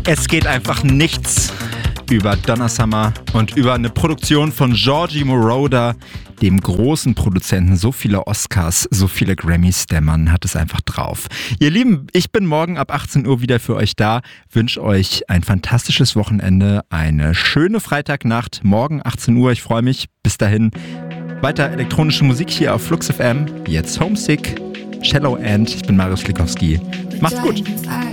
Es geht einfach nichts über Donna Summer und über eine Produktion von Giorgi Moroder, dem großen Produzenten. So viele Oscars, so viele Grammys, der Mann hat es einfach drauf. Ihr Lieben, ich bin morgen ab 18 Uhr wieder für euch da. Wünsche euch ein fantastisches Wochenende, eine schöne Freitagnacht. Morgen 18 Uhr, ich freue mich. Bis dahin, weiter elektronische Musik hier auf Flux FM. Jetzt Homesick, Shallow End. Ich bin Marius Likowski. Macht's gut.